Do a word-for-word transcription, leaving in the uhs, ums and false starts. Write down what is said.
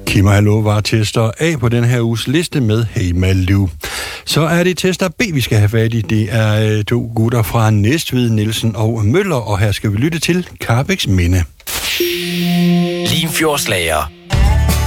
Kim og Hallo var tester A på den her uges liste med Hey Malou. Så er det tester B, vi skal have fat i. Det er to gutter fra Næstved, Nielsen og Møller, og her skal vi lytte til Karrebæks Minde. Limfjordsslager.